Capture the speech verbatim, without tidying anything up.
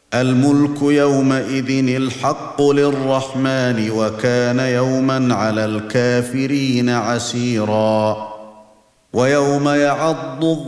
الملك يومئذ الحق للرحمن وكان يوما على الكافرين عسيرا ويوم يعض